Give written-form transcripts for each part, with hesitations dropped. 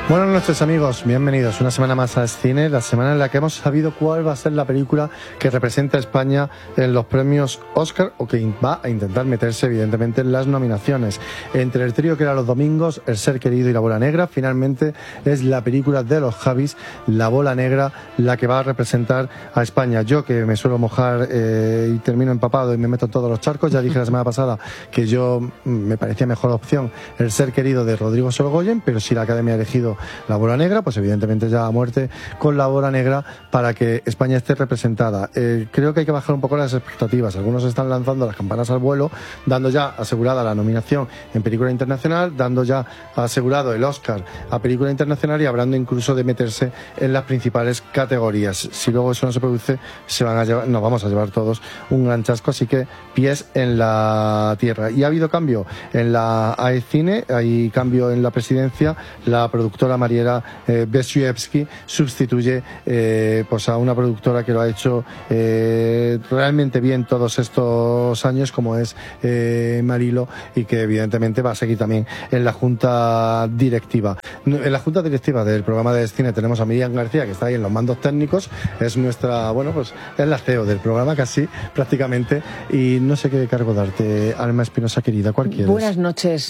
Buenas noches, amigos, bienvenidos una semana más a Cine, la semana en la que hemos sabido cuál va a ser la película que representa a España en los premios Oscar, o que va a intentar meterse evidentemente en las nominaciones. Entre el trío que era los domingos, El ser querido y La bola negra, finalmente es la película de los Javis, La bola negra, la que va a representar a España. Yo, que me suelo mojar y termino empapado y me meto en todos los charcos, ya dije la semana pasada que yo me parecía mejor opción El ser querido de Rodrigo Sorogoyen, pero si la Academia ha elegido La bola negra, pues evidentemente ya a muerte con La bola negra para que España esté representada. Creo que hay que bajar un poco las expectativas. Algunos están lanzando las campanas al vuelo, dando ya asegurada la nominación en película internacional, dando ya asegurado el Oscar a película internacional y hablando incluso de meterse en las principales categorías. Si luego eso no se produce, nos vamos a llevar todos un gran chasco, así que pies en la tierra. Y ha habido cambio en la AECine, hay cambio en la presidencia. La productora Mariela Besuevsky sustituye pues a una productora que lo ha hecho realmente bien todos estos años, como es Marilo, y que evidentemente va a seguir también en la junta directiva. En la junta directiva del programa de Cine tenemos a Miriam García, que está ahí en los mandos técnicos, es nuestra, bueno, pues es la CEO del programa casi, prácticamente, y no sé qué cargo darte, Alma Espinosa querida, ¿cuál quieres? Buenas noches.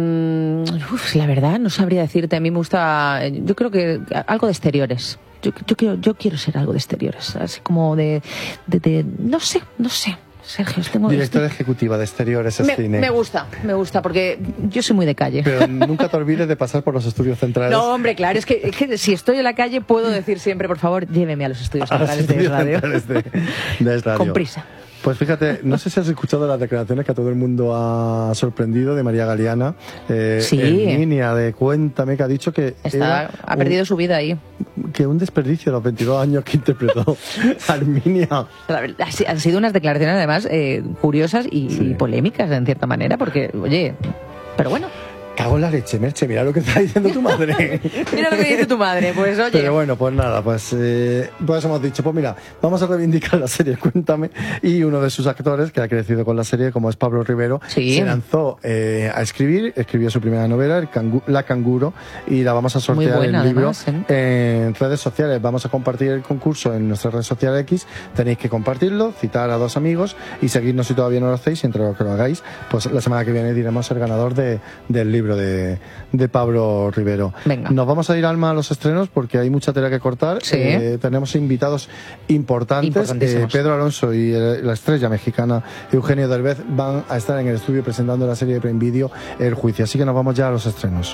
La verdad, no sabría decirte, a mí me gusta, yo creo que algo de exteriores. Yo quiero ser algo de exteriores, así como de no sé. Sergio, directora ejecutiva de Exteriores Cine. Me gusta, porque yo soy muy de calle. Pero nunca te olvides de pasar por los estudios centrales. No, hombre, claro, es que si estoy en la calle puedo decir siempre, por favor, lléveme a los estudios centrales de radio. De radio. Con prisa. Pues fíjate, no sé si has escuchado las declaraciones que a todo el mundo ha sorprendido de María Galeana. Sí. Herminia, de Cuéntame, que ha dicho que ha perdido su vida ahí. Que un desperdicio los 22 años que interpretó a Herminia. Han sido unas declaraciones además curiosas y polémicas en cierta manera, porque, oye, pero bueno. Cago en la leche, Merche, mira lo que está diciendo tu madre. Mira lo que dice tu madre, pues oye. Pero bueno, pues nada, pues hemos dicho, pues mira, vamos a reivindicar la serie Cuéntame, y uno de sus actores que ha crecido con la serie, como es Pablo Rivero, se lanzó a escribió su primera novela, La Canguro, y la vamos a sortear buena, el libro además, en redes sociales. Vamos a compartir el concurso en nuestra red social X, tenéis que compartirlo, citar a 2 amigos y seguirnos si todavía no lo hacéis, y entre los que lo hagáis, pues la semana que viene diremos el ganador del libro de Pablo Rivero. Venga. Nos vamos a ir, Alma, a los estrenos porque hay mucha tela que cortar. Sí. Tenemos invitados importantes. Pedro Alonso y la estrella mexicana Eugenio Derbez van a estar en el estudio presentando la serie de Prime Video El Juicio. Así que nos vamos ya a los estrenos.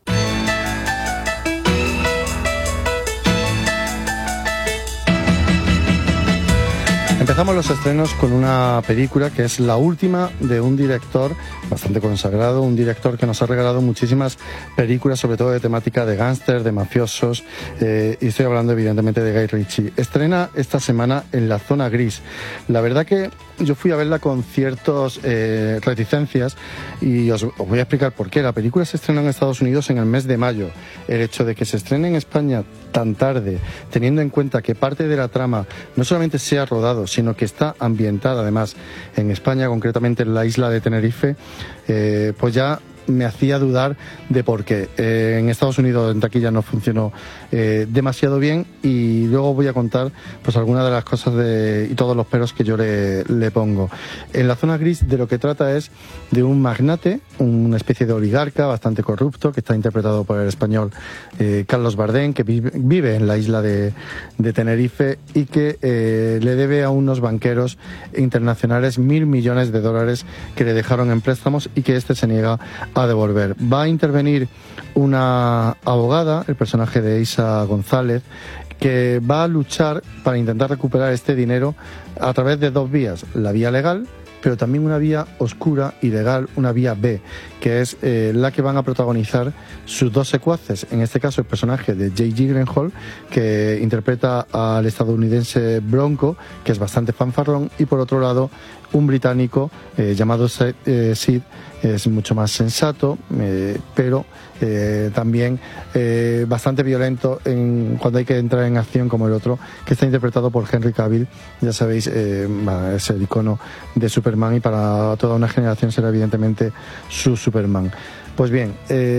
Empezamos los estrenos con una película que es la última de un director bastante consagrado, un director que nos ha regalado muchísimas películas, sobre todo de temática de gángster, de mafiosos, y estoy hablando evidentemente de Guy Ritchie. Estrena esta semana en La Zona Gris. La verdad que yo fui a verla con ciertas reticencias, y os voy a explicar por qué. La película se estrena en Estados Unidos en el mes de mayo. El hecho de que se estrene en España tan tarde, teniendo en cuenta que parte de la trama no solamente se ha rodado, sino que está ambientada además en España, concretamente en la isla de Tenerife, pues ya me hacía dudar de por qué. En Estados Unidos en taquilla no funcionó demasiado bien, y luego voy a contar pues algunas de las cosas y todos los peros que yo le pongo. En La Zona Gris de lo que trata es de un magnate, una especie de oligarca bastante corrupto, que está interpretado por el español Carlos Bardem, que vive en la isla de Tenerife, y que le debe a unos banqueros internacionales $1.000 millones que le dejaron en préstamos y que este se niega a devolver. Va a intervenir una abogada, el personaje de Isa González, que va a luchar para intentar recuperar este dinero a través de 2 vías: la vía legal, pero también una vía oscura y legal, una vía B, que es la que van a protagonizar sus 2 secuaces. En este caso, el personaje de Jake Gyllenhaal, que interpreta al estadounidense Bronco, que es bastante fanfarrón, y por otro lado, un británico llamado Sid, es mucho más sensato, pero también bastante violento cuando hay que entrar en acción, como el otro, que está interpretado por Henry Cavill. Ya sabéis, es el icono de Superman, y para toda una generación será evidentemente su Superman. Pues bien,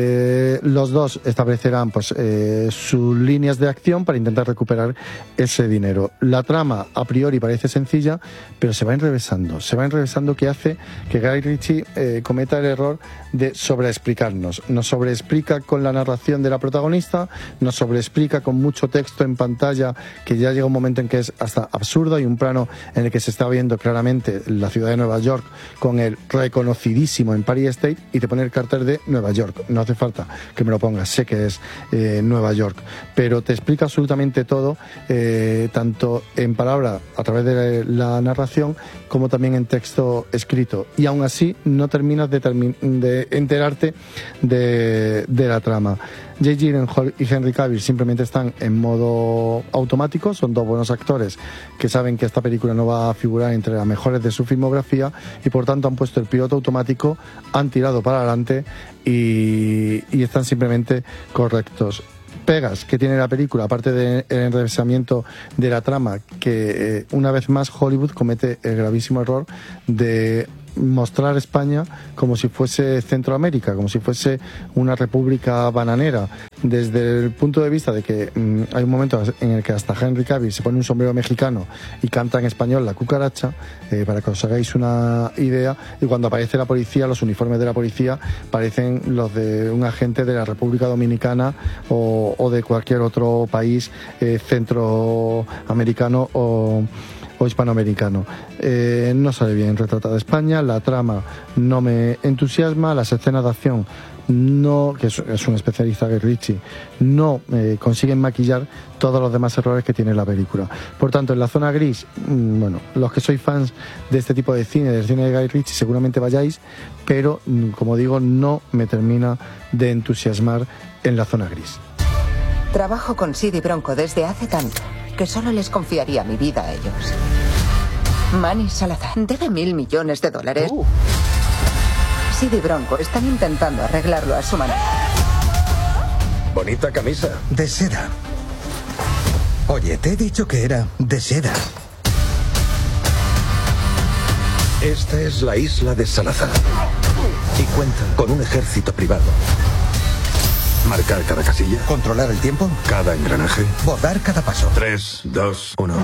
los dos establecerán pues, sus líneas de acción para intentar recuperar ese dinero. La trama a priori parece sencilla, pero se va enrevesando, que hace que Guy Ritchie cometa el error de sobreexplicarnos. Nos sobreexplica con la narración de la protagonista, nos sobreexplica con mucho texto en pantalla, que ya llega un momento en que es hasta absurdo. Hay un plano en el que se está viendo claramente la ciudad de Nueva York con el reconocidísimo Empire State y te pone el cartel de Nueva York. No hace falta que me lo pongas, sé que es Nueva York, pero te explica absolutamente todo, tanto en palabra a través de la narración como también en texto escrito, y aún así no terminas de enterarte de la trama. Jake Gyllenhaal y Henry Cavill simplemente están en modo automático, son dos buenos actores que saben que esta película no va a figurar entre las mejores de su filmografía y por tanto han puesto el piloto automático, han tirado para adelante y están simplemente correctos. Pegas que tiene la película, aparte del enrevesamiento de la trama, que una vez más Hollywood comete el gravísimo error de mostrar España como si fuese Centroamérica, como si fuese una república bananera, desde el punto de vista de que hay un momento en el que hasta Henry Cavill se pone un sombrero mexicano y canta en español La Cucaracha, para que os hagáis una idea, y cuando aparece la policía, los uniformes de la policía parecen los de un agente de la República Dominicana o de cualquier otro país centroamericano o hispanoamericano. No sale bien retratada España, la trama no me entusiasma, las escenas de acción no, que es un especialista Guy Ritchie, no consiguen maquillar todos los demás errores que tiene la película. Por tanto, en la zona gris, bueno, los que sois fans de este tipo de cine, del cine de Guy Ritchie, seguramente vayáis, pero como digo, no me termina de entusiasmar en la zona gris. Trabajo con Sid y Bronco desde hace tanto que solo les confiaría mi vida a ellos. Manny Salazar debe $1.000 millones. Sid y Bronco están intentando arreglarlo a su manera. Bonita camisa. De seda. Oye, te he dicho que era de seda. Esta es la isla de Salazar y cuenta con un ejército privado. Marcar cada casilla. Controlar el tiempo. Cada engranaje. Bordar cada paso. 3, 2, 1.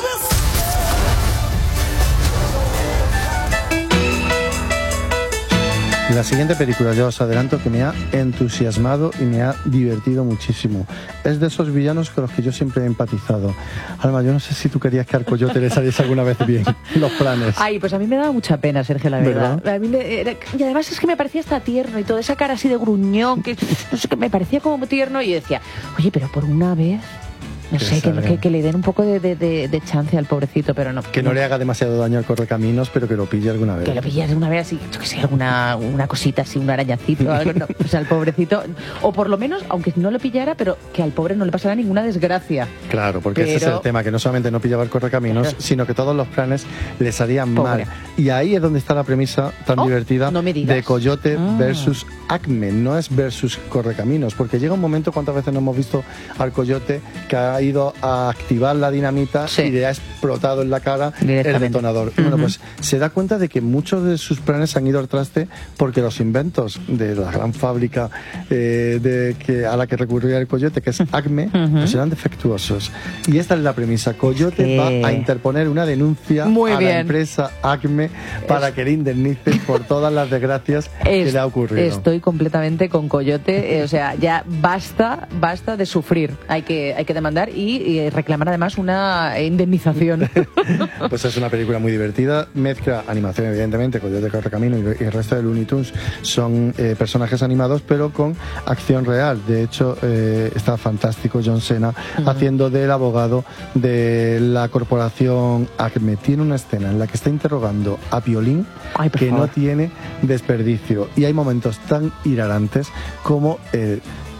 La siguiente película, ya os adelanto que me ha entusiasmado y me ha divertido muchísimo. Es de esos villanos con los que yo siempre he empatizado. Alma, yo no sé si tú querías que al Coyote le saliese alguna vez bien los planes. Ay, pues a mí me daba mucha pena, Sergio, la verdad. ¿Verdad? A mí y además es que me parecía hasta tierno y toda esa cara así de gruñón, que no sé, que me parecía como tierno y decía, oye, pero por una vez... No sé, que le den un poco de chance al pobrecito, pero no. Que no le haga demasiado daño al correcaminos, pero que lo pille alguna vez. Que lo pille alguna vez así, yo que sé, una cosita así, un arañacito, algo, no, pues al pobrecito, o por lo menos, aunque no lo pillara, pero que al pobre no le pasara ninguna desgracia. Claro, porque ese es el tema, que no solamente no pillaba el correcaminos, sino que todos los planes le salían mal. Y ahí es donde está la premisa tan divertida de Coyote versus Acme. No es versus correcaminos, porque llega un momento, ¿cuántas veces no hemos visto al Coyote que ha ido a activar la dinamita y le ha explotado en la cara el detonador? Bueno, pues se da cuenta de que muchos de sus planes han ido al traste porque los inventos de la gran fábrica a la que recurría el Coyote, que es Acme, pues eran defectuosos. Y esta es la premisa. Coyote va a interponer una denuncia a la empresa Acme para que le indemnice por todas las desgracias que le ha ocurrido. Estoy completamente con Coyote, o sea, ya basta de sufrir. Hay que demandar y reclamar además una indemnización. Pues es una película muy divertida, mezcla animación evidentemente, Coyote Correcamino y el resto de Looney Tunes son personajes animados pero con acción real. De hecho está fantástico John Cena haciendo del abogado de la corporación Acme. Tiene una escena en la que está interrogando a Piolín que no tiene desperdicio, y hay momentos tan hilarantes como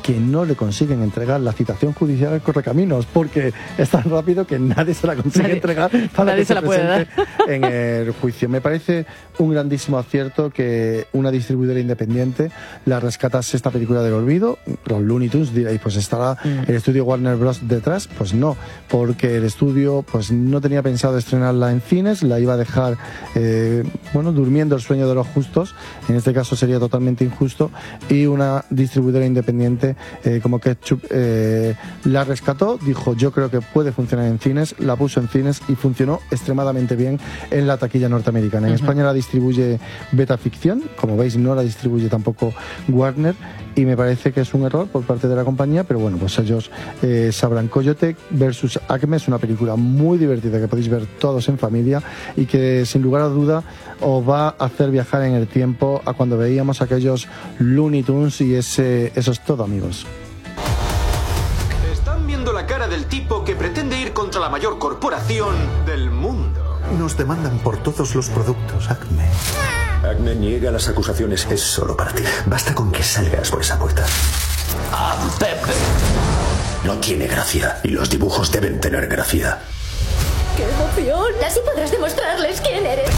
que no le consiguen entregar la citación judicial al Correcaminos, porque es tan rápido que nadie se la consigue entregar para nadie que se la puede presente en el juicio. Me parece un grandísimo acierto que una distribuidora independiente la rescatase esta película del olvido. Los Looney Tunes, diréis, pues estará el estudio Warner Bros. Detrás. Pues no, porque el estudio pues no tenía pensado estrenarla en cines, la iba a dejar durmiendo el sueño de los justos. En este caso sería totalmente injusto, y una distribuidora independiente como Ketchup la rescató, dijo yo creo que puede funcionar en cines, la puso en cines y funcionó extremadamente bien en la taquilla norteamericana. En España la distribuye Betaficción, como veis no la distribuye tampoco Warner, y me parece que es un error por parte de la compañía, pero bueno, pues ellos sabrán. Coyote versus Acme es una película muy divertida que podéis ver todos en familia y que sin lugar a duda os va a hacer viajar en el tiempo a cuando veíamos aquellos Looney Tunes y eso es todo, amigos. Están viendo la cara del tipo que pretende ir contra la mayor corporación del mundo. Nos demandan por todos los productos, Acme. Acme niega las acusaciones. Es solo para ti. Basta con que salgas por esa puerta. Pepe. No tiene gracia y los dibujos deben tener gracia. ¡Qué emoción! Así podrás demostrarles quién eres.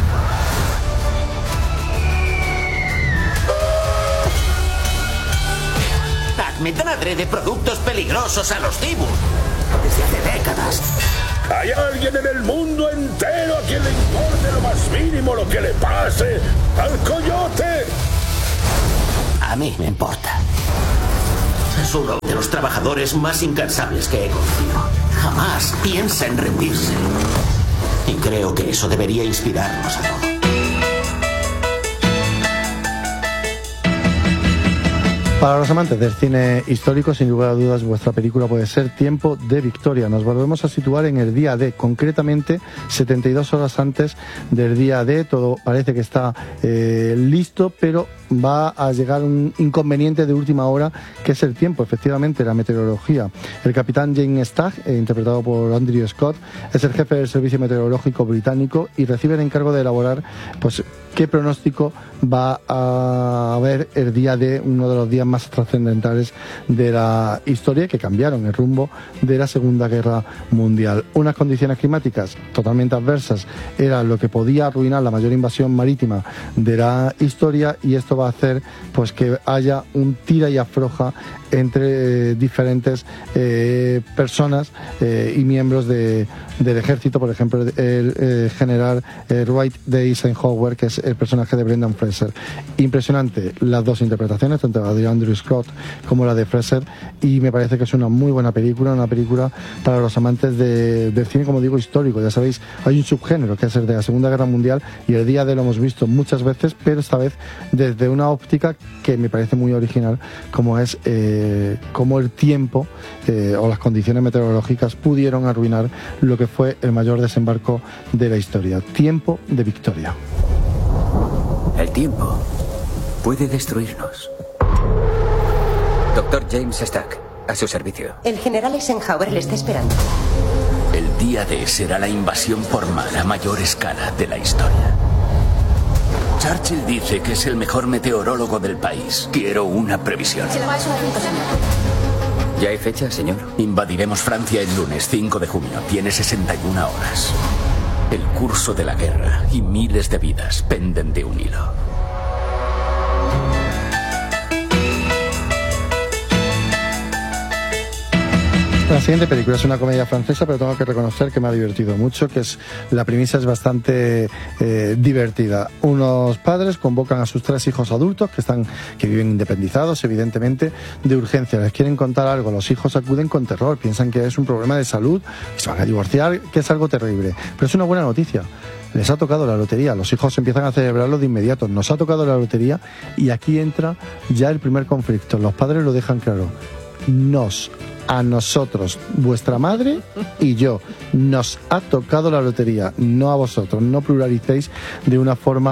Acme trae de productos peligrosos a los dibujos desde hace décadas. ¿Hay alguien en el mundo entero a quien le importe lo más mínimo lo que le pase al Coyote? A mí me importa. Es uno de los trabajadores más incansables que he conocido. Jamás piensa en rendirse. Y creo que eso debería inspirarnos a todos. Para los amantes del cine histórico, sin lugar a dudas, vuestra película puede ser Tiempo de Victoria. Nos volvemos a situar en el día D, concretamente 72 horas antes del día D. Todo parece que está listo, pero va a llegar un inconveniente de última hora, que es el tiempo, efectivamente, la meteorología. El capitán James Stagg, interpretado por Andrew Scott, es el jefe del Servicio Meteorológico británico y recibe el encargo de elaborar pues qué pronóstico va a haber el día D, uno de los días más trascendentales de la historia, que cambiaron el rumbo de la Segunda Guerra Mundial. Unas condiciones climáticas totalmente adversas era lo que podía arruinar la mayor invasión marítima de la historia, y esto va a hacer pues que haya un tira y afloja entre diferentes personas y miembros del ejército. Por ejemplo, el general Dwight D. Eisenhower, que es el personaje de Brendan Fraser. Impresionante las dos interpretaciones, tanto la de Andrew Scott como la de Fraser, y me parece que es una muy buena película, una película para los amantes del cine, como digo, histórico. Ya sabéis, hay un subgénero que es el de la Segunda Guerra Mundial, y el día de lo hemos visto muchas veces, pero esta vez desde una óptica que me parece muy original, como es cómo el tiempo o las condiciones meteorológicas pudieron arruinar lo que fue el mayor desembarco de la historia. Tiempo de Victoria. El tiempo puede destruirnos. Dr. James Stagg, a su servicio. El general Eisenhower le está esperando. El día D será la invasión por mar a mayor escala de la historia. Churchill dice que es el mejor meteorólogo del país. Quiero una previsión. ¿Ya hay fecha, señor? Invadiremos Francia el lunes 5 de junio. Tiene 61 horas. El curso de la guerra y miles de vidas penden de un hilo. La siguiente película es una comedia francesa, pero tengo que reconocer que me ha divertido mucho, la premisa es bastante divertida. Unos padres convocan a sus 3 hijos adultos que viven independizados, evidentemente, de urgencia. Les quieren contar algo, los hijos acuden con terror, piensan que es un problema de salud, que se van a divorciar, que es algo terrible. Pero es una buena noticia. Les ha tocado la lotería, los hijos empiezan a celebrarlo de inmediato. Nos ha tocado la lotería y aquí entra ya el primer conflicto. Los padres lo dejan claro. A nosotros, vuestra madre y yo, nos ha tocado la lotería, no a vosotros. No pluralicéis de una forma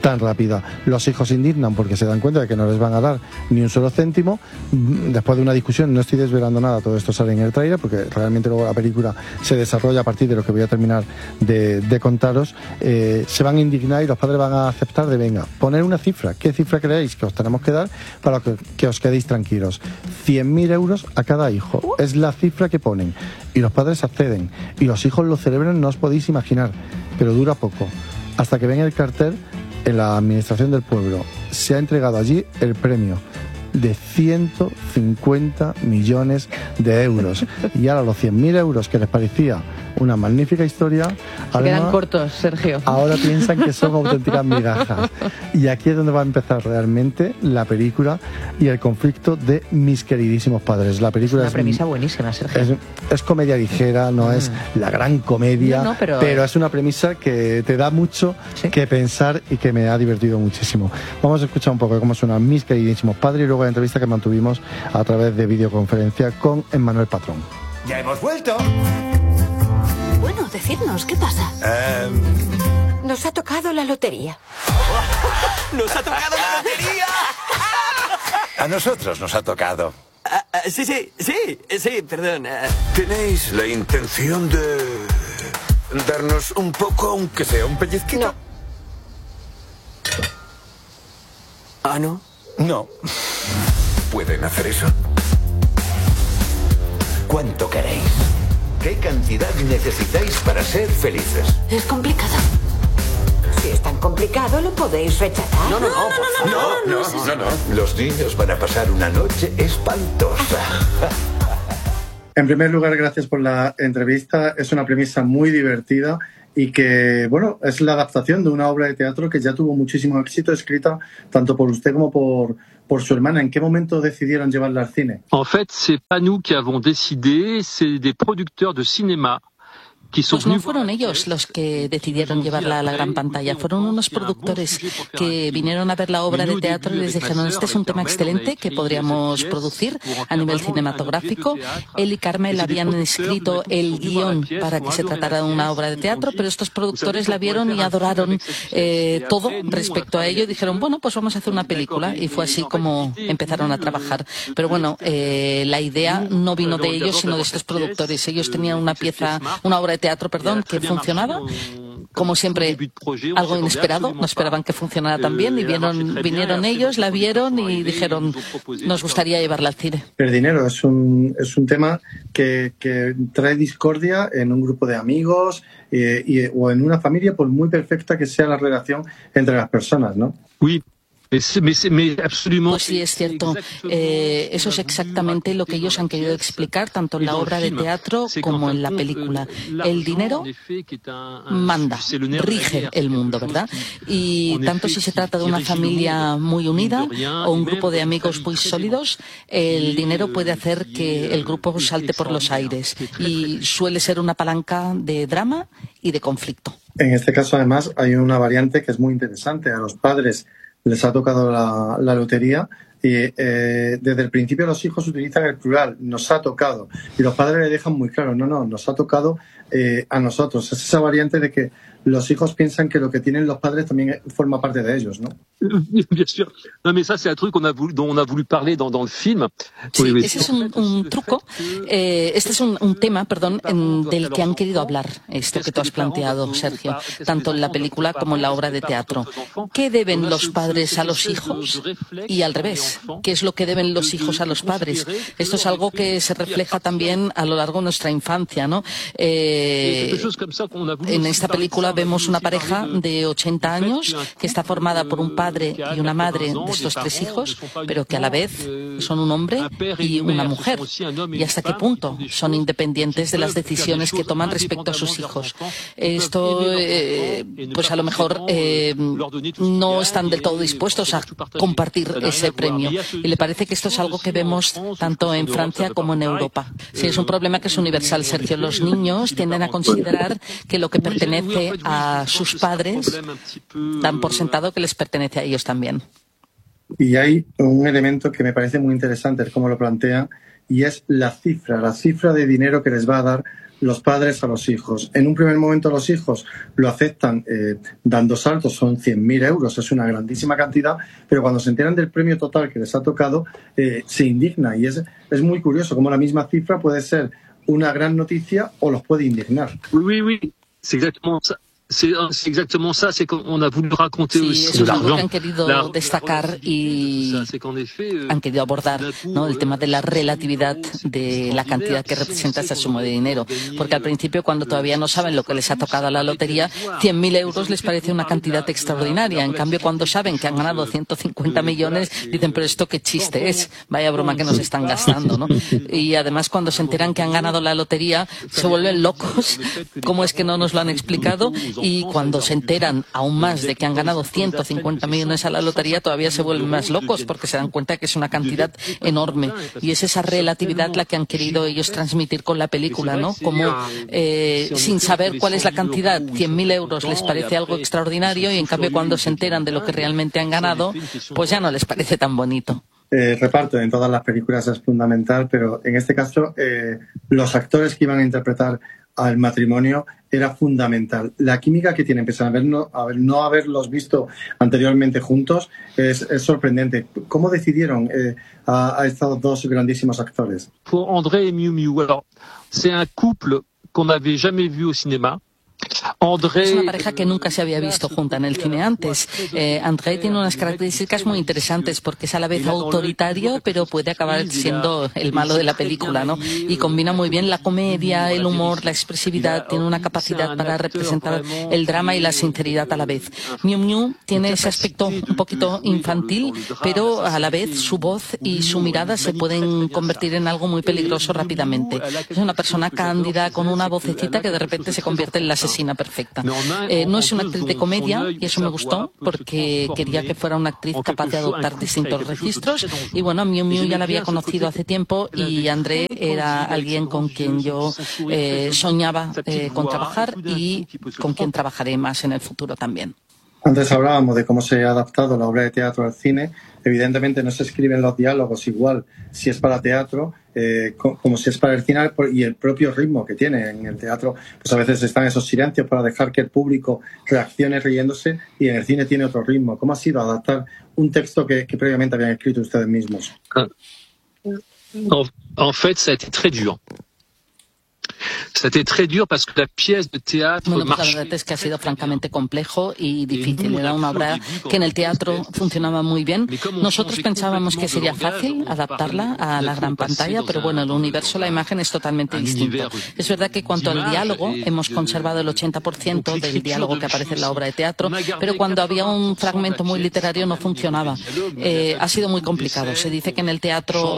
tan rápida. Los hijos se indignan porque se dan cuenta de que no les van a dar ni un solo céntimo. Después de una discusión, no estoy desvelando nada, todo esto sale en el tráiler porque realmente luego la película se desarrolla a partir de lo que voy a terminar de contaros. Se van a indignar y los padres van a aceptar de venga, poner una cifra. ¿Qué cifra creéis que os tenemos que dar para que os quedéis tranquilos? 100.000 euros a cada hijo. Es la cifra que ponen. Y los padres acceden. Y los hijos lo celebran, no os podéis imaginar. Pero dura poco. Hasta que ven el cartel en la administración del pueblo. Se ha entregado allí el premio de 150 millones de euros. Y ahora los 100.000 euros que les parecía una magnífica historia, se quedan cortos, Sergio. Ahora piensan que son auténticas migajas. Y aquí es donde va a empezar realmente la película y el conflicto de mis queridísimos padres. La película es una premisa buenísima, Sergio. Es comedia ligera, no es la gran comedia, pero es una premisa que te da mucho que pensar y que me ha divertido muchísimo. Vamos a escuchar un poco de cómo suenan mis queridísimos padres y luego la entrevista que mantuvimos a través de videoconferencia con Emmanuel Patrón. ¡Ya hemos vuelto! Bueno, decidnos, ¿qué pasa? Nos ha tocado la lotería. ¡Nos ha tocado la lotería! A nosotros nos ha tocado. Sí, perdón. ¿Tenéis la intención de darnos un poco, aunque sea un pellizquito? No. ¿Ah, no? No. ¿Pueden hacer eso? ¿Cuánto queréis? ¿Qué cantidad necesitáis para ser felices? Es complicado. Si es tan complicado, lo podéis rechazar. No. Los niños van a pasar una noche espantosa. En primer lugar, gracias por la entrevista. Es una premisa muy divertida y que, bueno, es la adaptación de una obra de teatro que ya tuvo muchísimo éxito, escrita tanto por usted como por su hermana. ¿En qué momento decidieron llevarla al cine? En fait, c'est pas nous qui avons décidé, c'est des producteurs de cinéma. Pues no fueron ellos los que decidieron llevarla a la gran pantalla, fueron unos productores que vinieron a ver la obra de teatro y les dijeron, este es un tema excelente que podríamos producir a nivel cinematográfico. Él y Carmel habían escrito el guión para que se tratara de una obra de teatro, pero estos productores la vieron y adoraron todo respecto a ello y dijeron, bueno, pues vamos a hacer una película, y fue así como empezaron a trabajar. Pero bueno, la idea no vino de ellos, sino de estos productores. Ellos tenían una obra de teatro, que funcionaba, como siempre, algo inesperado, no esperaban que funcionara tan bien, y vinieron ellos, la vieron y dijeron, nos gustaría llevarla al cine. El dinero es un tema que trae discordia en un grupo de amigos o en una familia, por muy perfecta que sea la relación entre las personas, ¿no? Sí. Pues sí, es cierto. Eso es exactamente lo que ellos han querido explicar, tanto en la obra de teatro como en la película. El dinero manda, rige el mundo, ¿verdad? Y tanto si se trata de una familia muy unida o un grupo de amigos muy sólidos, el dinero puede hacer que el grupo salte por los aires y suele ser una palanca de drama y de conflicto. En este caso, además, hay una variante que es muy interesante. A los padres les ha tocado la lotería y desde el principio los hijos utilizan el plural, nos ha tocado, y los padres le dejan muy claro, no, nos ha tocado a nosotros. Es esa variante de que los hijos piensan que lo que tienen los padres también forma parte de ellos, ¿no? Bien sûr. Non, mais ça, c'est un truc dont on a voulu parler dans le film. Sí, ese es un truco. Este es un tema, del que han querido hablar, esto que tú has planteado, Sergio, tanto en la película como en la obra de teatro. ¿Qué deben los padres a los hijos? Y al revés, ¿qué es lo que deben los hijos a los padres? Esto es algo que se refleja también a lo largo de nuestra infancia, ¿no? En esta película vemos una pareja de 80 años que está formada por un padre y una madre de estos 3 hijos, pero que a la vez son un hombre y una mujer. ¿Y hasta qué punto son independientes de las decisiones que toman respecto a sus hijos? Esto, pues a lo mejor no están del todo dispuestos a compartir ese premio. Y le parece que esto es algo que vemos tanto en Francia como en Europa. Sí, es un problema que es universal, Sergio. Los niños tienden a considerar que lo que pertenece a sus padres dan por sentado que les pertenece a ellos también. Y hay un elemento que me parece muy interesante, es cómo lo plantea, y es la cifra de dinero que les va a dar los padres a los hijos. En un primer momento los hijos lo aceptan dando saltos, son 100.000 euros, es una grandísima cantidad, pero cuando se enteran del premio total que les ha tocado, se indigna, y es muy curioso cómo la misma cifra puede ser una gran noticia o los puede indignar. Oui, c'est exactement ça. C'est exactement ça, c'est qu'on a voulu raconter aussi de l'argent. Han querido destacar y han querido abordar, ¿no?, el tema de la relatividad de la cantidad que representa esa suma de dinero. Porque al principio, cuando todavía no saben lo que les ha tocado a la lotería, 100.000 euros les parece una cantidad extraordinaria. En cambio, cuando saben que han ganado 150 millones, dicen, pero esto qué chiste es, vaya broma que nos están gastando, ¿no? Y además, cuando se enteran que han ganado la lotería, se vuelven locos. ¿Cómo es que no nos lo han explicado? Y cuando se enteran aún más de que han ganado 150 millones a la lotería, todavía se vuelven más locos porque se dan cuenta que es una cantidad enorme. Y es esa relatividad la que han querido ellos transmitir con la película, ¿no? Como sin saber cuál es la cantidad, 100.000 euros les parece algo extraordinario, y en cambio cuando se enteran de lo que realmente han ganado, pues ya no les parece tan bonito. Reparto en todas las películas es fundamental, pero en este caso los actores que iban a interpretar al matrimonio era fundamental. La química que tienen, pese a no haberlos visto anteriormente juntos, es sorprendente. ¿Cómo decidieron a estos dos grandísimos actores? Pour André et Miu Miu, alors, c'est un couple qu'on n'avait jamais vu au cinéma. Es una pareja que nunca se había visto junta en el cine antes. André tiene unas características muy interesantes porque es a la vez autoritario, pero puede acabar siendo el malo de la película, ¿no? Y combina muy bien la comedia, el humor, la expresividad, tiene una capacidad para representar el drama y la sinceridad a la vez. Miu Miu tiene ese aspecto un poquito infantil, pero a la vez su voz y su mirada se pueden convertir en algo muy peligroso rápidamente. Es una persona cándida, con una vocecita que de repente se convierte en la asesina perfecta. No es una actriz de comedia, y eso me gustó porque quería que fuera una actriz capaz de adoptar distintos registros. Y bueno, Miu Miu ya la había conocido hace tiempo, y André era alguien con quien yo soñaba con trabajar y con quien trabajaré más en el futuro también. Antes hablábamos de cómo se ha adaptado la obra de teatro al cine. Evidentemente no se escriben los diálogos igual si es para teatro como si es para el cine, y el propio ritmo que tiene en el teatro, pues a veces están esos silencios para dejar que el público reaccione riéndose, y en el cine tiene otro ritmo. ¿Cómo ha sido adaptar un texto que previamente habían escrito ustedes mismos? En fait, ça a été très dur. C'était très dur parce que la pièce de théâtre Bueno, pues la verdad es que ha sido francamente complejo y difícil. Era una obra que en el teatro funcionaba muy bien. Nosotros pensábamos que sería fácil adaptarla a la gran pantalla, pero bueno, el universo, la imagen es totalmente distinto. Es verdad que cuanto al diálogo, hemos conservado el 80% del diálogo que aparece en la obra de teatro, pero cuando había un fragmento muy literario no funcionaba. Ha sido muy complicado. Se dice que en el teatro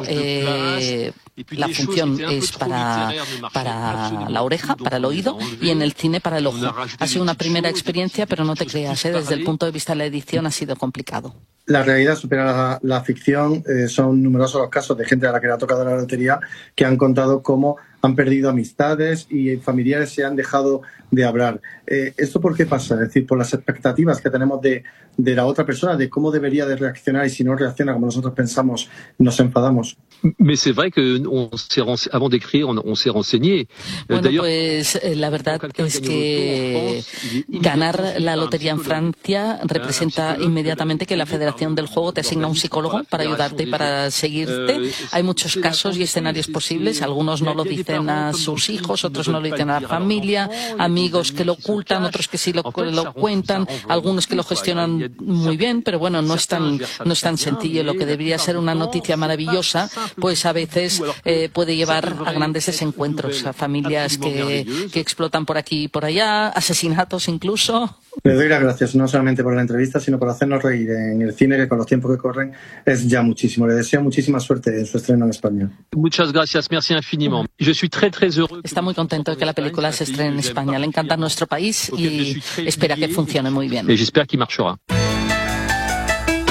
la función es para la oreja, para el oído, y en el cine para el ojo. Ha sido una primera experiencia, pero no te creas, desde el punto de vista de la edición ha sido complicado. La realidad supera la ficción. Son numerosos los casos de gente a la que le ha tocado la lotería que han contado cómo han perdido amistades y familiares se han dejado de hablar. ¿Esto por qué pasa? Es decir, por las expectativas que tenemos de la otra persona, de cómo debería de reaccionar, y si no reacciona como nosotros pensamos, nos enfadamos. Mais c'est vrai que avant d'écrire, on s'est renseigné. Bueno, pues la verdad es que ganar la lotería en Francia representa inmediatamente que la Federación del Juego te asigna un psicólogo para ayudarte y para seguirte. Hay muchos casos y escenarios posibles. Algunos no lo dicen a sus hijos, otros no lo dicen a la familia, amigos que lo ocultan, otros que sí lo cuentan, algunos que lo gestionan muy bien, pero bueno, no es tan sencillo. Lo que debería ser una noticia maravillosa, pues a veces puede llevar a grandes desencuentros, a familias que explotan por aquí y por allá, asesinatos incluso. Le doy las gracias no solamente por la entrevista, sino por hacernos reír en el cine, que con los tiempos que corren es ya muchísimo. Le deseo muchísima suerte en su estreno en España. Muchas gracias, merci infiniment. Je suis très heureux. Está muy contento de que la película se estrene en España. Le encanta nuestro país y espera que funcione muy bien. Et j'espère qu'il marchera.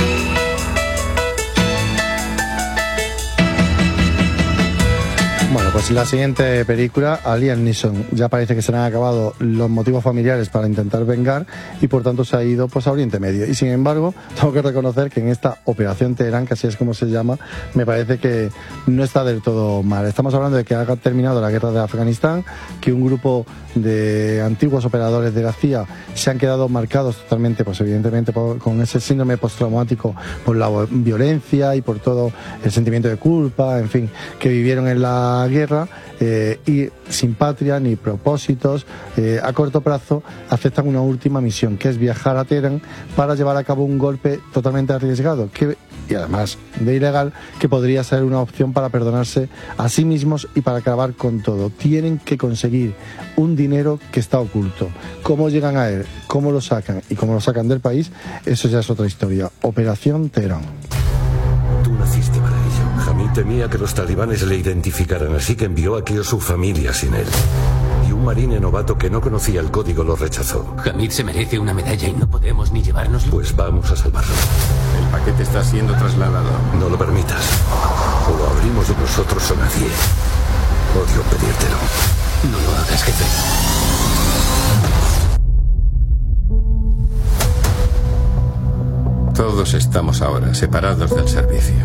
Bueno, Pues la siguiente película, a Liam Neeson, ya parece que se le han acabado los motivos familiares para intentar vengar y por tanto se ha ido pues a Oriente Medio. Y sin embargo, tengo que reconocer que en esta Operación Teherán, que así es como se llama, me parece que no está del todo mal. Estamos hablando de que ha terminado la guerra de Afganistán, que un grupo de antiguos operadores de la CIA se han quedado marcados totalmente, pues evidentemente con ese síndrome postraumático por la violencia y por todo el sentimiento de culpa, en fin, que vivieron en la guerra. Y sin patria ni propósitos, a corto plazo aceptan una última misión, que es viajar a Teherán para llevar a cabo un golpe totalmente arriesgado y además de ilegal, que podría ser una opción para perdonarse a sí mismos y para acabar con todo. Tienen que conseguir un dinero que está oculto. ¿Cómo llegan a él? ¿Cómo lo sacan? Y cómo lo sacan del país, eso ya es otra historia. Operación Teherán. Tú naciste para ello. Hamid temía que los talibanes le identificaran, así que envió aquí a su familia sin él. Y un marine novato que no conocía el código lo rechazó. Hamid se merece una medalla y no podemos ni llevárnoslo. Pues vamos a salvarlo. El paquete está siendo trasladado. No lo permitas. O lo abrimos nosotros o nadie. Odio pedírtelo. No lo hagas, jefe. Todos estamos ahora separados del servicio.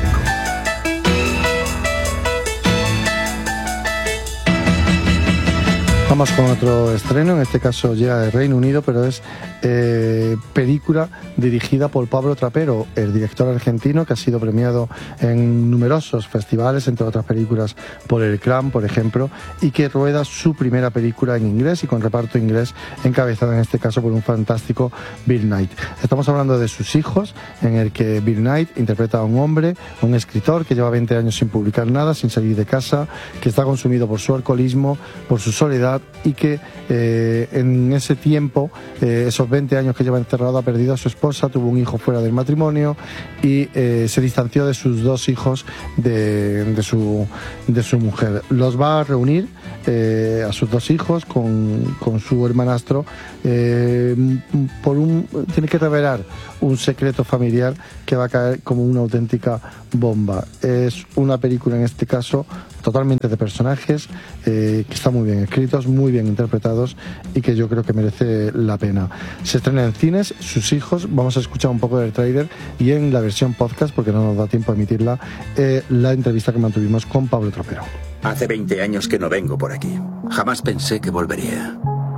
Vamos con otro estreno, en este caso llega de Reino Unido, pero es película dirigida por Pablo Trapero, el director argentino que ha sido premiado en numerosos festivales, entre otras películas por El Clan, por ejemplo, y que rueda su primera película en inglés y con reparto inglés, encabezada en este caso por un fantástico Bill Knight. Estamos hablando de Sus hijos, en el que Bill Knight interpreta a un hombre, un escritor que lleva 20 años sin publicar nada, sin salir de casa, que está consumido por su alcoholismo, por su soledad, y que en ese tiempo, esos 20 años que lleva encerrado, ha perdido a su esposa, tuvo un hijo fuera del matrimonio y se distanció de sus dos hijos de su mujer. Los va a reunir a sus dos hijos con su hermanastro. Tiene que revelar un secreto familiar que va a caer como una auténtica bomba. Es una película, en este caso, totalmente de personajes que están muy bien escritos, muy bien interpretados y que yo creo que merece la pena. Se estrena en cines, Sus hijos. Vamos a escuchar un poco del tráiler y en la versión podcast, porque no nos da tiempo a emitirla, la entrevista que mantuvimos con Pablo Trapero. Hace 20 años que no vengo por aquí. Jamás pensé que volvería.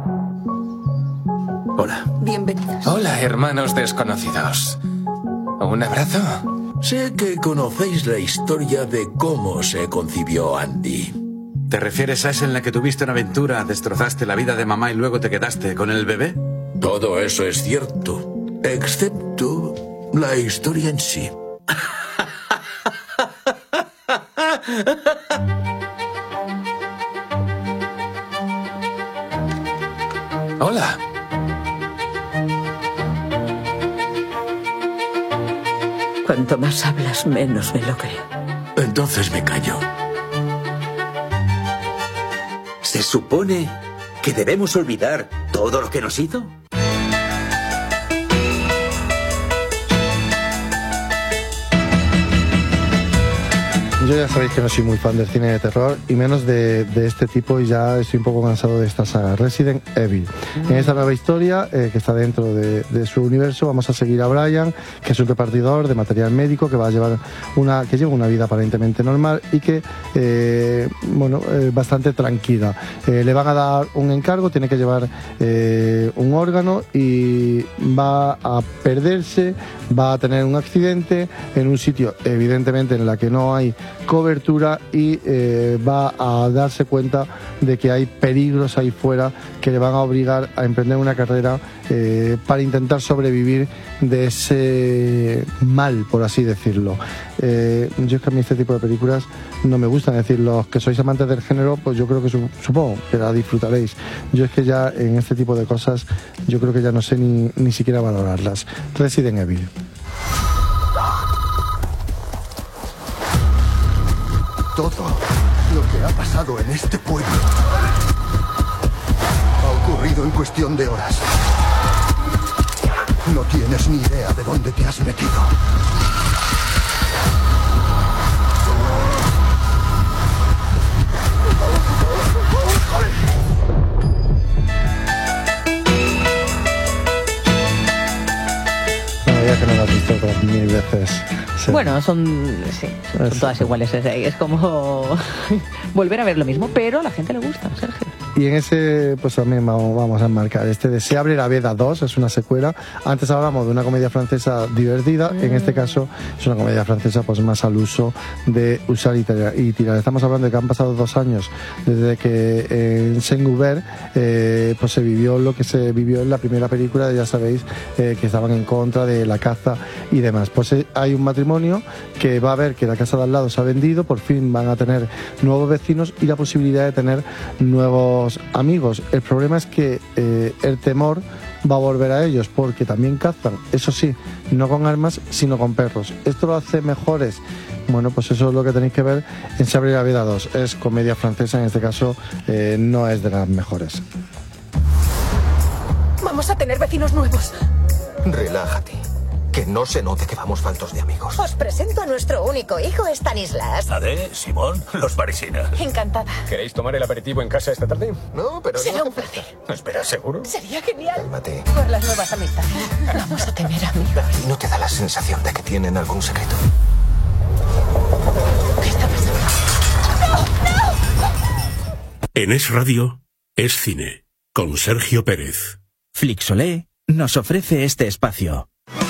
Hola. Bienvenidos. Hola, hermanos desconocidos. ¿Un abrazo? Sé que conocéis la historia de cómo se concibió Andy. ¿Te refieres a esa en la que tuviste una aventura, destrozaste la vida de mamá y luego te quedaste con el bebé? Todo eso es cierto, excepto la historia en sí. Hola. Cuanto más hablas, menos me lo creo. Entonces me callo. ¿Se supone que debemos olvidar todo lo que nos hizo? Yo ya sabéis que no soy muy fan del cine de terror y menos de este tipo, y ya estoy un poco cansado de esta saga, Resident Evil. En esta nueva historia, que está dentro de su universo, vamos a seguir a Brian, que es un repartidor de material médico que lleva una vida aparentemente normal y que, bastante tranquila. Le van a dar un encargo, tiene que llevar un órgano y va a perderse, va a tener un accidente en un sitio evidentemente en la que no hay cobertura y va a darse cuenta de que hay peligros ahí fuera que le van a obligar a emprender una carrera para intentar sobrevivir de ese mal, por así decirlo. Yo es que a mí este tipo de películas no me gustan, es decir, los que sois amantes del género, pues yo creo que supongo que la disfrutaréis. Yo es que ya en este tipo de cosas yo creo que ya no sé ni siquiera valorarlas. Resident Evil. Todo lo que ha pasado en este pueblo ha ocurrido en cuestión de horas. No tienes ni idea de dónde te has metido. Sí. Bueno, son todas iguales. Es como volver a ver lo mismo, pero a la gente le gusta, Sergio. Y en ese, pues también vamos a enmarcar de Se abre la veda 2, es una secuela. Antes hablamos de una comedia francesa divertida, en este caso es una comedia francesa pues más al uso de usar y tirar. Estamos hablando de que han pasado 2 años desde que en Saint-Gobain pues se vivió lo que se vivió en la primera película, ya sabéis que estaban en contra de la caza y demás. Pues hay un matrimonio que va a ver que la casa de al lado se ha vendido, por fin van a tener nuevos vecinos y la posibilidad de tener nuevos amigos. El problema es que el temor va a volver a ellos porque también cazan, eso sí, no con armas sino con perros. ¿Esto lo hace mejores? Bueno, pues eso es lo que tenéis que ver en Se abre la veda 2. Es comedia francesa, en este caso no es de las mejores. Vamos a tener vecinos nuevos. Relájate. Que no se note que vamos faltos de amigos. Os presento a nuestro único hijo, Stanislas. Ade, Simón, los parisinas. Encantada. ¿Queréis tomar el aperitivo en casa esta tarde? No, pero será un placer. Espera, ¿seguro? Sería genial. Cálmate. Por las nuevas amistades. Vamos a tener amigos. ¿Y no te da la sensación de que tienen algún secreto? ¿Qué está pasando? ¡No! En Es Radio, Es Cine, con Sergio Pérez. Flixolé nos ofrece este espacio.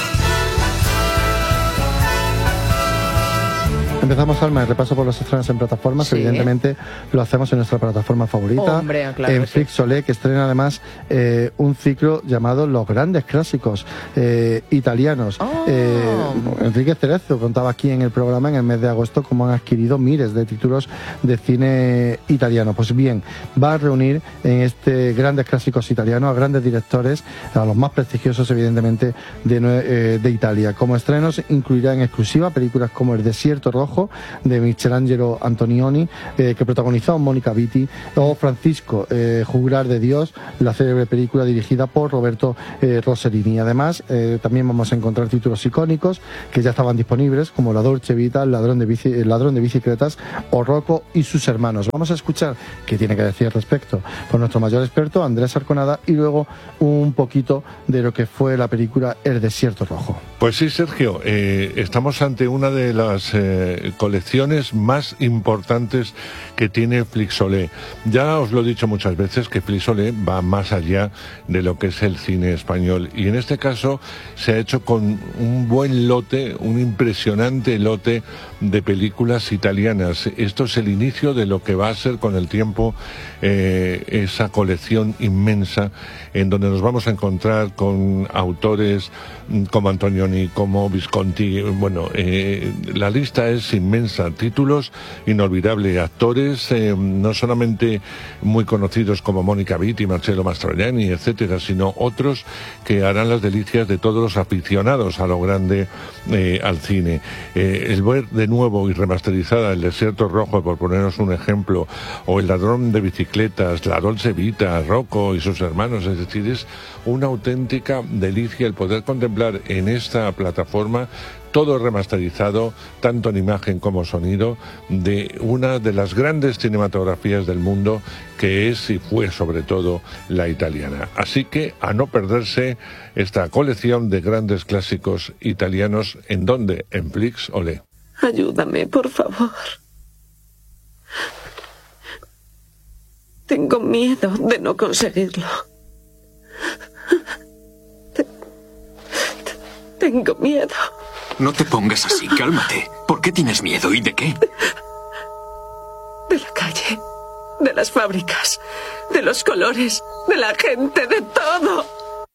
Empezamos, Alma, el repaso por los estrenos en plataformas. Sí. Evidentemente lo hacemos en nuestra plataforma favorita, claro, en Flixolé, que estrena además un ciclo llamado Los Grandes Clásicos Italianos. Enrique Cerezo contaba aquí en el programa en el mes de agosto cómo han adquirido miles de títulos de cine italiano. Pues bien, va a reunir en este Grandes Clásicos Italianos a grandes directores, a los más prestigiosos evidentemente de Italia. Como estrenos incluirá en exclusiva películas como El Desierto Rojo de Michelangelo Antonioni, que protagonizó Mónica Vitti, o Francisco, Juglar de Dios, la célebre película dirigida por Roberto Rossellini. Además, también vamos a encontrar títulos icónicos que ya estaban disponibles, como La Dolce Vita, El ladrón de bicicletas o Rocco y sus hermanos. Vamos a escuchar qué tiene que decir al respecto por nuestro mayor experto, Andrés Arconada, y luego un poquito de lo que fue la película El Desierto Rojo. Pues sí, Sergio, estamos ante una de las colecciones más importantes que tiene Flixolé. Ya os lo he dicho muchas veces que Flixolé va más allá de lo que es el cine español, y en este caso se ha hecho con un buen lote, un impresionante lote de películas italianas. Esto es el inicio de lo que va a ser con el tiempo esa colección inmensa en donde nos vamos a encontrar con autores como Antonioni, como Visconti. Bueno, la lista es inmensa, títulos inolvidables, actores no solamente muy conocidos como Mónica Vitti, Marcello Mastroianni, etcétera, sino otros que harán las delicias de todos los aficionados a lo grande al cine. El ver de nuevo y remasterizada El Desierto Rojo, por ponernos un ejemplo, o El Ladrón de Bicicletas, La Dolce Vita, Rocco y sus hermanos, es decir, es una auténtica delicia el poder contemplar en esta plataforma todo remasterizado, tanto en imagen como sonido, de una de las grandes cinematografías del mundo, que es y fue sobre todo la italiana. Así que a no perderse esta colección de grandes clásicos italianos. ¿En dónde? En Flixolé. Ayúdame, por favor. Tengo miedo de no conseguirlo. Tengo miedo. No te pongas así, cálmate. ¿Por qué tienes miedo y de qué? De la calle, de las fábricas, de los colores, de la gente, de todo.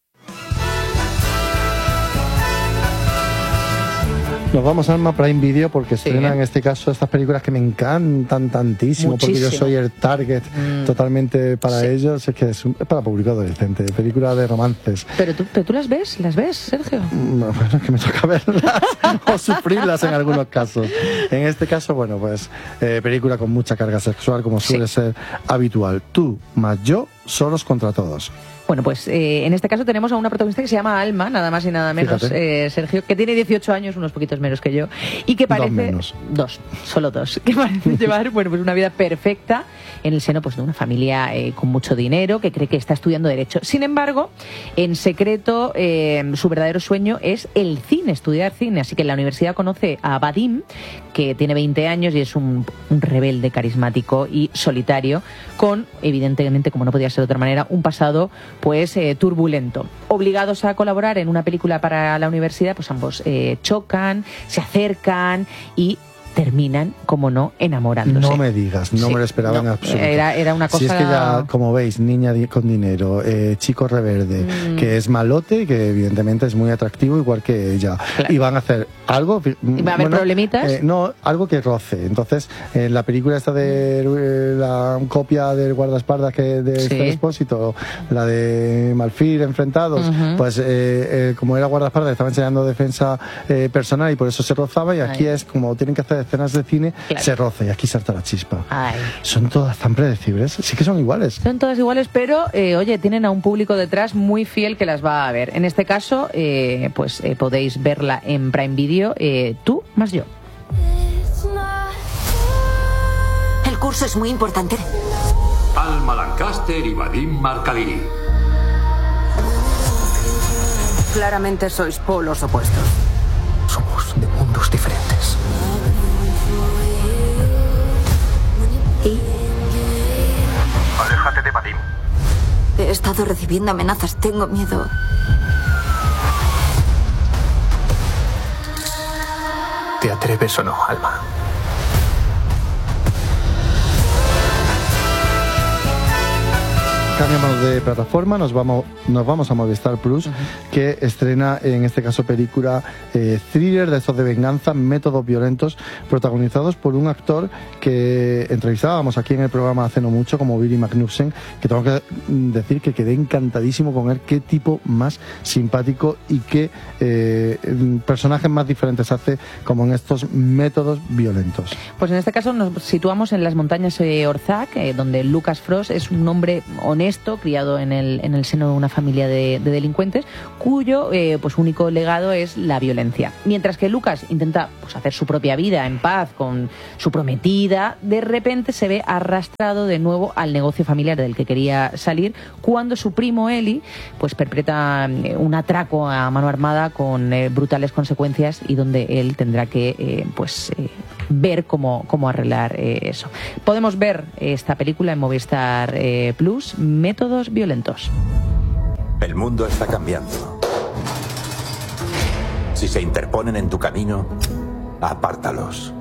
Nos vamos a Alma Prime Video porque estrena en este caso estas películas que me encantan tantísimo. Muchísimo. Porque yo soy el target totalmente para ellos. Es que es para público adolescente, películas de romances. Pero tú las ves, Sergio. Bueno, es que me toca verlas o sufrirlas en algunos casos. En este caso, bueno, pues película con mucha carga sexual, como suele ser habitual. Tú más yo, solos contra todos. Bueno, pues en este caso tenemos a una protagonista que se llama Alma, nada más y nada menos, Sergio, que tiene 18 años, unos poquitos menos que yo, y que parece... Solo dos, que parece llevar pues una vida perfecta en el seno pues de una familia con mucho dinero, que cree que está estudiando Derecho. Sin embargo, en secreto, su verdadero sueño es el cine, estudiar cine. Así que en la universidad conoce a Vadim, que tiene 20 años y es un rebelde carismático y solitario, con, evidentemente, como no podía ser de otra manera, un pasado pues turbulento. Obligados a colaborar en una película para la universidad, pues ambos chocan, se acercan y terminan, como no, enamorándose. No me digas, no me lo esperaba en absoluto. Era una cosa... Si es que ya, como veis, niña con dinero, chico reverde, que es malote y que evidentemente es muy atractivo, igual que ella. Claro. Y van a hacer algo... ¿Y va a haber problemitas? No, algo que roce. Entonces, en la película esta de la copia del guardaespaldas de este Expósito, la de Malfir enfrentados, pues como era guardaespaldas, estaba enseñando defensa personal y por eso se rozaba, y aquí es como tienen que hacer escenas de cine, se roza y aquí salta la chispa. Son todas tan predecibles, sí que son iguales. Son todas iguales, pero oye, tienen a un público detrás muy fiel que las va a ver. En este caso, podéis verla en Prime Video, tú más yo. El curso es muy importante. Alma Lancaster y Vadim Markali. Claramente sois polos opuestos. Somos de mundos diferentes. ¿Y? Aléjate de Vadim. He estado recibiendo amenazas. Tengo miedo. ¿Te atreves o no, Alma? Cambiamos de plataforma, nos vamos a Movistar Plus, que estrena en este caso película thriller de estos de venganza, métodos violentos, protagonizados por un actor que entrevistábamos aquí en el programa hace no mucho, como Billy Magnussen, que tengo que decir que quedé encantadísimo con él. Qué tipo más simpático y qué personajes más diferentes hace como en estos métodos violentos. Pues en este caso nos situamos en las montañas Orzak, donde Lucas Frost es un hombre honesto, criado en el seno de una familia de delincuentes, cuyo pues único legado es la violencia. Mientras que Lucas intenta pues hacer su propia vida en paz con su prometida, de repente se ve arrastrado de nuevo al negocio familiar del que quería salir, cuando su primo Eli pues perpetra un atraco a mano armada con brutales consecuencias, y donde él tendrá que ver cómo arreglar eso. Podemos ver esta película en Movistar Plus, Métodos violentos. El mundo está cambiando. Si se interponen en tu camino, apártalos.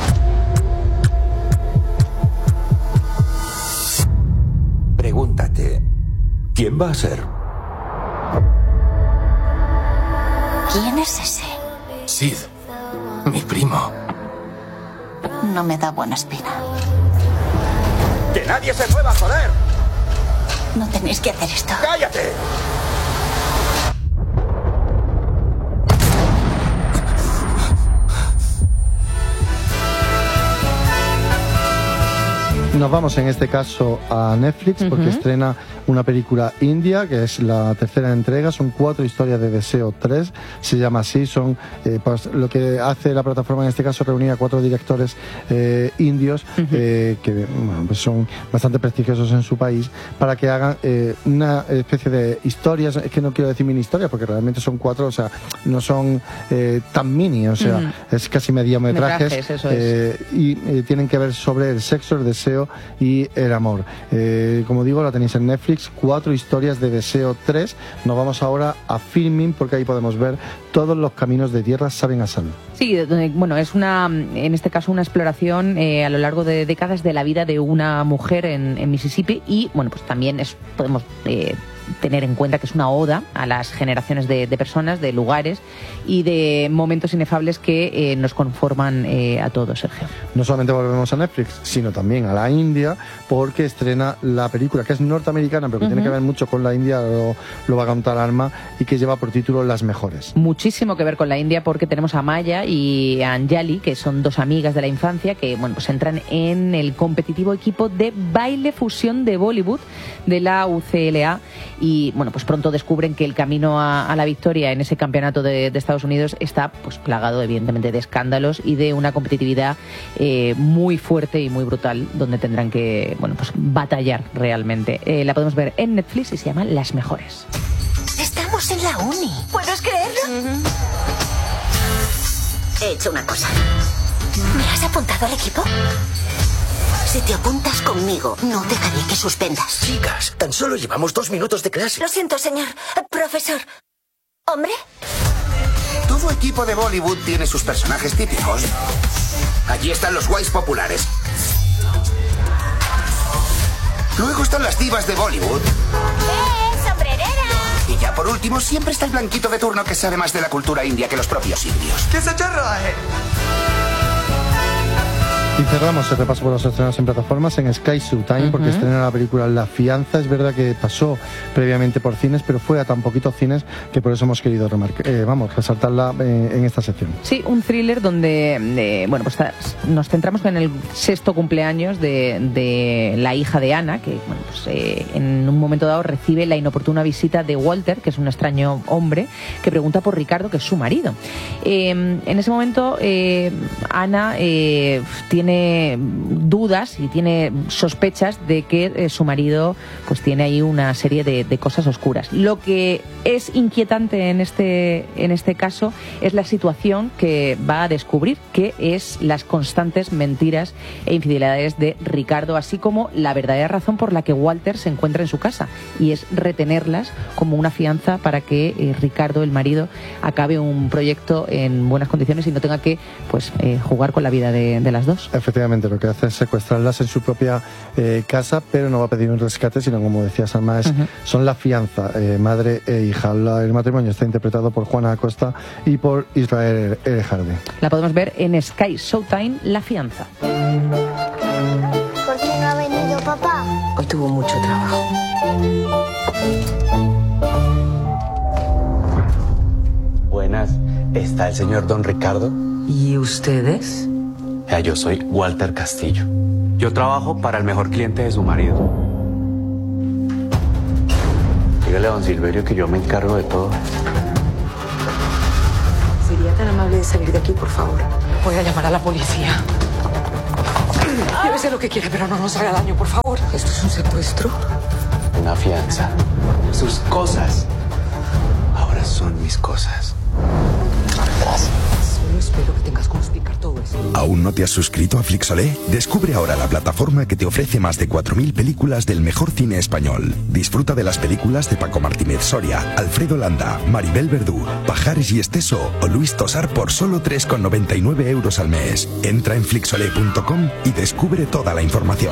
Pregúntate, ¿quién va a ser? ¿Quién es ese? Sid, mi primo. No me da buena espina. ¡Que nadie se mueva, joder! No tenéis que hacer esto. ¡Cállate! Nos vamos en este caso a Netflix porque estrena una película india que es la tercera entrega. Son 4 historias de deseo 3, se llama así. Son pues, lo que hace la plataforma en este caso, reunir a 4 directores indios que bueno, pues son bastante prestigiosos en su país, para que hagan una especie de historias. Es que no quiero decir mini historias porque realmente son 4, o sea, no son tan mini, o sea, es casi mediometrajes, eso es. Y tienen que ver sobre el sexo, el deseo y el amor. Como digo, la tenéis en Netflix, 4 historias de deseo 3. Nos vamos ahora a Filmin porque ahí podemos ver todos los caminos de tierra saben a sal. Sí, bueno, es en este caso una exploración a lo largo de décadas de la vida de una mujer en Mississippi, y bueno, pues también podemos tener en cuenta que es una oda a las generaciones de personas, de lugares y de momentos inefables que nos conforman a todos, Sergio. No solamente volvemos a Netflix, sino también a la India, porque estrena la película que es norteamericana, pero que tiene que ver mucho con la India, lo va a contar Alma, y que lleva por título Las Mejores. Muchísimo que ver con la India, porque tenemos a Maya y a Anjali, que son 2 amigas de la infancia, que bueno, pues entran en el competitivo equipo de baile fusión de Bollywood de la UCLA, y bueno, pues pronto descubren que el camino a la victoria en ese campeonato de Estados Unidos está pues plagado evidentemente de escándalos y de una competitividad muy fuerte y muy brutal, donde tendrán que, bueno, pues batallar realmente. La podemos ver en Netflix y se llama Las Mejores. Estamos en la uni. ¿Puedes creerlo? He hecho una cosa. ¿Me has apuntado al equipo? Si te apuntas conmigo, no dejaré que suspendas. Chicas, tan solo llevamos 2 minutos de clase. Lo siento, señor. Profesor. ¿Hombre? Todo equipo de Bollywood tiene sus personajes típicos. Allí están los guays populares. Luego están las divas de Bollywood. ¡Sombrerera! Y ya por último, siempre está el blanquito de turno que sabe más de la cultura india que los propios indios. ¿Qué se charra? Y cerramos el repaso por los estrenos en plataformas en Sky Showtime, porque estrena la película La Fianza. Es verdad que pasó previamente por cines, pero fue a tan poquitos cines que por eso hemos querido resaltarla en esta sección. Sí, un thriller donde bueno, pues nos centramos en el 6º cumpleaños de la hija de Ana, que bueno, pues, en un momento dado recibe la inoportuna visita de Walter, que es un extraño hombre, que pregunta por Ricardo, que es su marido. En ese momento Ana tiene dudas y tiene sospechas de que su marido pues tiene ahí una serie de cosas oscuras. Lo que es inquietante en este caso es la situación que va a descubrir, que es las constantes mentiras e infidelidades de Ricardo, así como la verdadera razón por la que Walter se encuentra en su casa, y es retenerlas como una fianza para que Ricardo, el marido, acabe un proyecto en buenas condiciones y no tenga que pues jugar con la vida de las dos. Efectivamente, lo que hace es secuestrarlas en su propia casa, pero no va a pedir un rescate, sino, como decía Salma, son la fianza, madre e hija. El matrimonio está interpretado por Juana Acosta y por Israel Erejarde. La podemos ver en Sky Showtime, La Fianza. ¿Por qué no ha venido papá? Hoy tuvo mucho trabajo. Buenas, ¿está el señor Don Ricardo? ¿Y ustedes? Yo soy Walter Castillo. Yo trabajo para el mejor cliente de su marido. Dígale a don Silverio que yo me encargo de todo. ¿Sería tan amable de salir de aquí, por favor? Voy a llamar a la policía. Llévese lo que quiera, pero no nos haga daño, por favor. ¿Esto es un secuestro? Una fianza. Sus cosas ahora son mis cosas. Gracias. Solo espero que tengas cómo explicar todo eso. ¿Aún no te has suscrito a Flixolé? Descubre ahora la plataforma que te ofrece más de 4.000 películas del mejor cine español. Disfruta de las películas de Paco Martínez Soria, Alfredo Landa, Maribel Verdú, Pajares y Esteso o Luis Tosar por solo 3,99 € al mes. Entra en flixolé.com y descubre toda la información.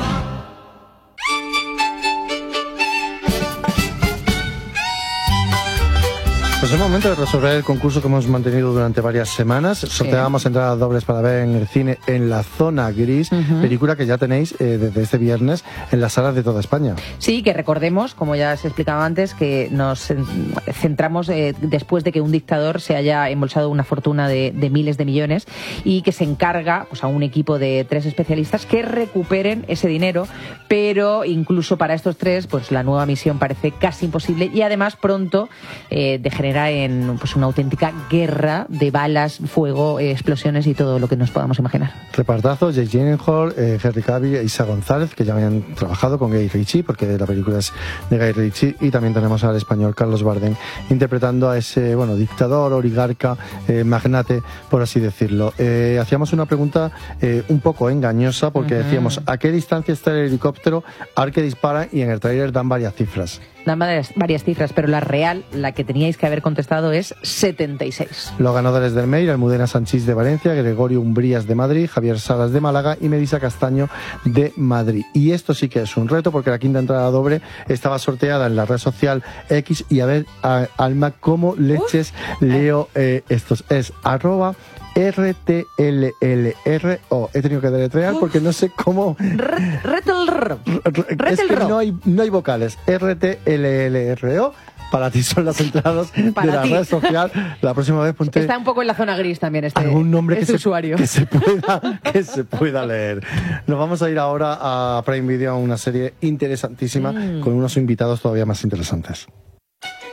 Pues es el momento de resolver el concurso que hemos mantenido durante varias semanas. Sorteábamos entradas dobles para ver en el cine En la Zona Gris, película que ya tenéis desde este viernes en las salas de toda España. Sí, que recordemos, como ya se explicaba antes, que nos centramos después de que un dictador se haya embolsado una fortuna de miles de millones y que se encarga pues, a un equipo de 3 especialistas que recuperen ese dinero, pero incluso para estos 3 pues la nueva misión parece casi imposible y además pronto degenera en pues una auténtica guerra de balas, fuego, explosiones y todo lo que nos podamos imaginar. Repartazo: Jake Gyllenhaal, Henry Cavill e Isa González, que ya habían trabajado con Guy Ritchie, porque la película es de Guy Ritchie, y también tenemos al español Carlos Bardem interpretando a ese dictador, oligarca, magnate, por así decirlo. Hacíamos una pregunta un poco engañosa, porque decíamos ¿a qué distancia está el helicóptero al que dispara? Y en el tráiler dan varias cifras. Dan varias cifras, pero la real, la que teníais que haber contestado, es 76. Los ganadores del mail: Almudena Sanchís de Valencia, Gregorio Umbrías de Madrid, Javier Salas de Málaga y Melissa Castaño de Madrid. Y esto sí que es un reto, porque la quinta entrada doble estaba sorteada en la red social X, y a ver, Alma, ¿cómo leches leo estos? Es @RTLLRO. He tenido que deletrear porque no sé cómo. Es que no hay vocales. RTLLRO. Para ti son las entradas de la red social. La próxima vez ponte... Está un poco en la zona gris también algún nombre usuario. Que se pueda leer. Nos vamos a ir ahora a Prime Video, a una serie interesantísima con unos invitados todavía más interesantes.